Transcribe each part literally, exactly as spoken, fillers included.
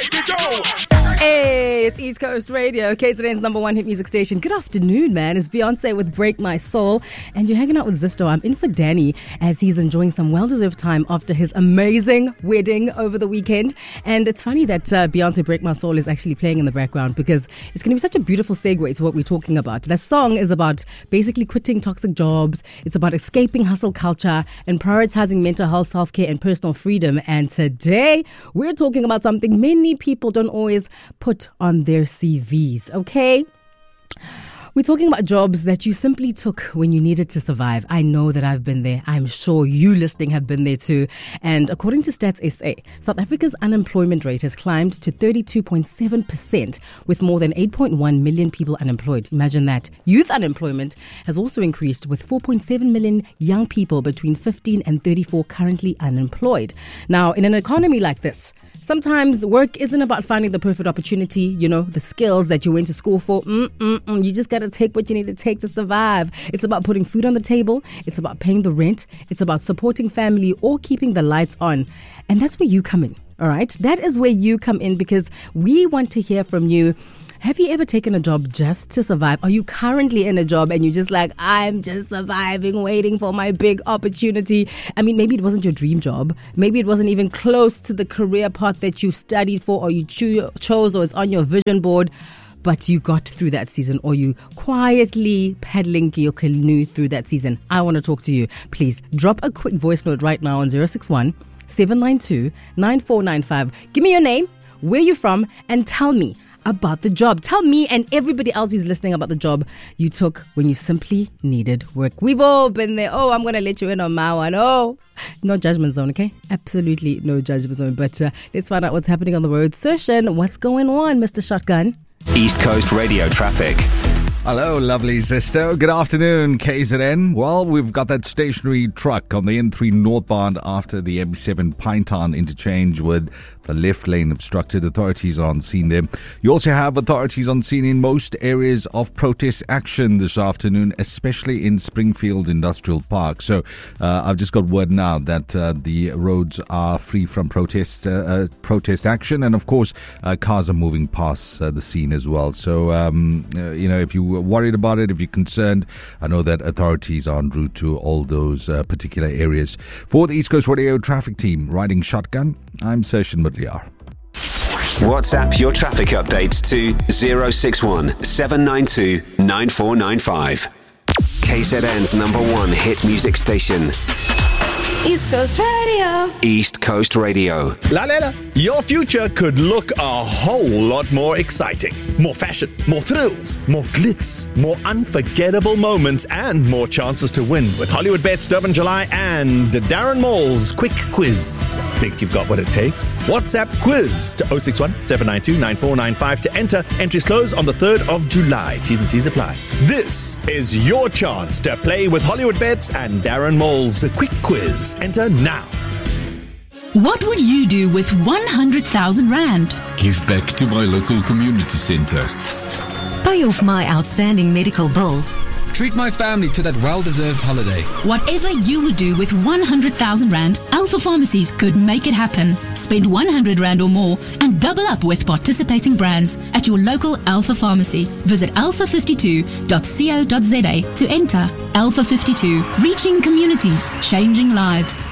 ready, go! Hey, it's East Coast Radio, K Z N's number one hit music station. Good afternoon, man. It's Beyonce with Break My Soul. And you're hanging out with Zisto. I'm in for Danny as he's enjoying some well-deserved time after his amazing wedding over the weekend. And it's funny that uh, Beyonce Break My Soul is actually playing in the background because it's going to be such a beautiful segue to what we're talking about. That song is about basically quitting toxic jobs. It's about escaping hustle culture and prioritizing mental health, self-care, and personal freedom. And today, we're talking about something many people don't always put on their C Vs, okay? We're talking about jobs that you simply took when you needed to survive. I know that I've been there. I'm sure you listening have been there too. And according to Stats S A, South Africa's unemployment rate has climbed to thirty-two point seven percent with more than eight point one million people unemployed. Imagine that. Youth unemployment has also increased with four point seven million young people between fifteen and thirty-four currently unemployed. Now, in an economy like this, sometimes work isn't about finding the perfect opportunity, you know, the skills that you went to school for. Mm-mm-mm. You just got to take what you need to take to survive. It's about putting food on the table. It's about paying the rent. It's about supporting family or keeping the lights on. And that's where you come in, all right? That is where you come in because we want to hear from you. Have you ever taken a job just to survive? Are you currently in a job and you're just like, I'm just surviving, waiting for my big opportunity? I mean, maybe it wasn't your dream job. Maybe it wasn't even close to the career path that you studied for or you cho- chose or it's on your vision board. But you got through that season or you quietly paddling your canoe through that season. I want to talk to you. Please drop a quick voice note right now on zero six one, seven nine two, nine four nine five. Give me your name, where you're from, and tell me about the job. Tell me and everybody else who's listening about the job you took when you simply needed work. We've all been there. Oh, I'm going to let you in on my one. Oh, no judgment zone, okay? Absolutely no judgment zone. But uh, let's find out what's happening on the road. Sershan, what's going on, Mister Shotgun? East Coast Radio traffic. Hello, lovely Zisto. Good afternoon, K Z N. Well, we've got that stationary truck on the N three northbound after the M seven Pinetown interchange with the left lane obstructed. Authorities are on scene there. You also have authorities on scene in most areas of protest action this afternoon, especially in Springfield Industrial Park. So uh, I've just got word now that uh, the roads are free from protest, uh, uh, protest action. And of course, uh, cars are moving past uh, the scene as well. So, um, uh, you know, if you worried about it, if you're concerned, I know that authorities are en route to all those uh, particular areas. For the East Coast Radio traffic team riding shotgun, I'm Sershan Mudliar. WhatsApp your traffic updates to zero six one, seven nine two, nine four nine five. K Z N's number one hit music station. East Coast Radio. East Coast Radio. La la la. Your future could look a whole lot more exciting. More fashion, more thrills, more glitz, more unforgettable moments, and more chances to win with Hollywood Bets, Durban July, and Darren Mall's Quick Quiz. Think you've got what it takes? WhatsApp quiz to zero six one, seven nine two, nine four nine five to enter. Entries close on the third of July. T's and C's apply. This is your chance to play with Hollywood Bets and Darren Mall's Quick Quiz. Enter now. What would you do with one hundred thousand rand? Give back to my local community centre. Pay off my outstanding medical bills. Treat my family to that well-deserved holiday. Whatever you would do with one hundred thousand rand, Alpha Pharmacies could make it happen. Spend one hundred rand or more and double up with participating brands at your local Alpha Pharmacy. Visit alpha fifty-two dot co dot za to enter. Alpha fifty-two, reaching communities, changing lives.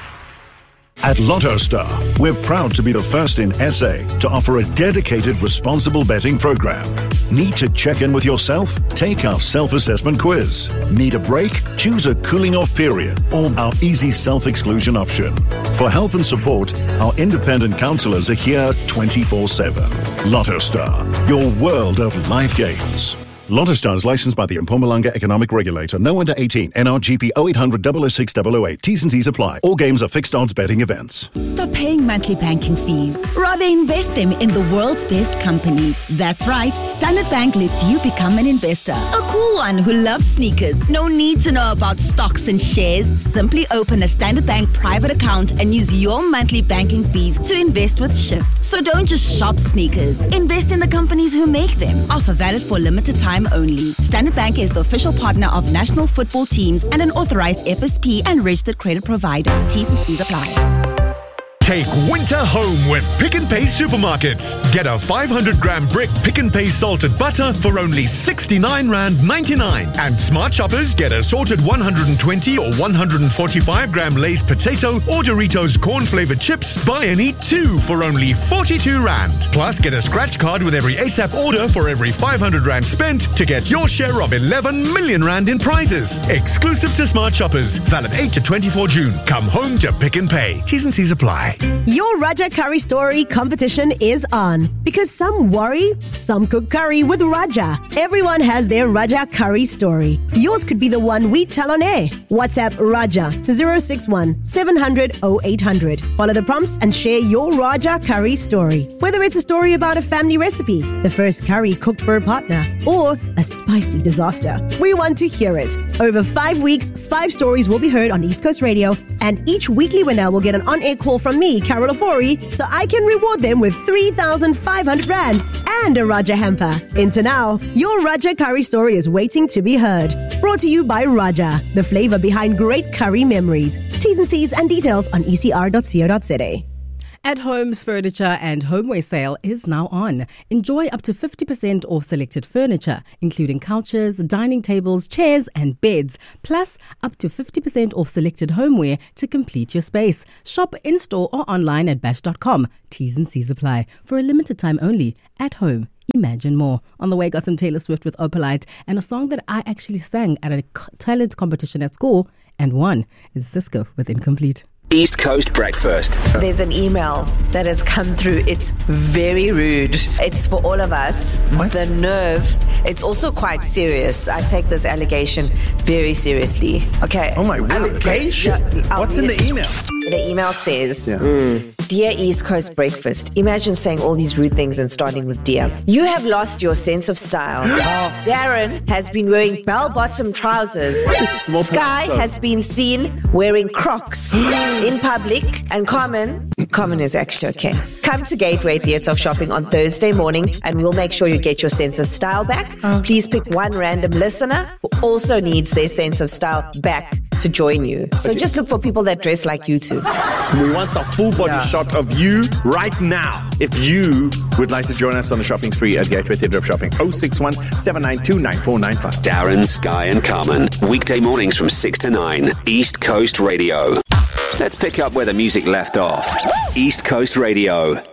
At LottoStar, we're proud to be the first in S A to offer a dedicated responsible betting program. Need to check in with yourself? Take our self-assessment quiz. Need a break? Choose a cooling off period or our easy self-exclusion option. For help and support, our independent counselors are here twenty-four seven. LottoStar, your world of life games. LottoStar is licensed by the Mpumalanga Economic Regulator. No under eighteen. N R G P oh eight hundred, double oh six, double oh eight. T's and C's apply. All games are fixed odds betting events. Stop paying monthly banking fees. Rather invest them in the world's best companies. That's right. Standard Bank lets you become an investor. A cool one who loves sneakers. No need to know about stocks and shares. Simply open a Standard Bank private account and use your monthly banking fees to invest with Shift. So don't just shop sneakers. Invest in the companies who make them. Offer valid for limited time only. Standard Bank is the official partner of national football teams and an authorized F S P and registered credit provider. T's and C's apply. Take winter home with Pick n Pay Supermarkets. Get a five hundred gram brick Pick n Pay salted butter for only sixty-nine rand ninety-nine. And smart shoppers get assorted one hundred twenty or one hundred forty-five gram Lay's potato or Doritos corn flavored chips. Buy and eat two for only forty-two rand. Plus, get a scratch card with every ASAP order for every five hundred rand spent to get your share of eleven million rand in prizes. Exclusive to smart shoppers. Valid eight to twenty-four June. Come home to Pick n Pay. T's and C's apply. Your Raja Curry Story competition is on. Because some worry, some cook curry with Raja. Everyone has their Raja Curry story. Yours could be the one we tell on air. WhatsApp Raja to zero six one seven hundred oh eight hundred. Follow the prompts and share your Raja Curry story. Whether it's a story about a family recipe, the first curry cooked for a partner, or a spicy disaster. We want to hear it. Over five weeks, five stories will be heard on East Coast Radio, and each weekly winner will get an on-air call from me, Carol Ofori, so I can reward them with three thousand five hundred rand and a Raja hamper. Into now, your Raja Curry story is waiting to be heard. Brought to you by Raja, the flavor behind great curry memories. T's and C's and details on e c r dot co dot z a. At Home's Furniture and Homeware sale is now on. Enjoy up to fifty percent off selected furniture, including couches, dining tables, chairs and beds, plus up to fifty percent off selected homeware to complete your space. Shop in-store or online at bash dot com. T's and C's apply. For a limited time only. At Home. Imagine more. On the way, got some Taylor Swift with Opalite and a song that I actually sang at a talent competition at school and won. It's Cisco with Incomplete. East Coast Breakfast. There's an email that has come through. It's very rude. It's for all of us. What? The nerve. It's also quite serious. I take this allegation very seriously. Okay. Oh my word. Allegation? Yeah, What's in the email? The email says, Yeah. mm, Dear East Coast Breakfast, imagine saying all these rude things and starting with dear. You have lost your sense of style. Darren has been wearing bell-bottom trousers. Sky has been seen wearing Crocs in public, and Carmen, Carmen is actually okay. Come to Gateway Theatre of Shopping on Thursday morning and we'll make sure you get your sense of style back. Please pick one random listener who also needs their sense of style back to join you. So Okay. just look for people that dress like you two. We want the full body Yeah. shot of you right now. If you would like to join us on the shopping spree at Gateway Theatre of Shopping, oh six one seven nine two nine four nine five. Darren, Sky and Carmen. Weekday mornings from six to nine. East Coast Radio. Let's pick up where the music left off. East Coast Radio.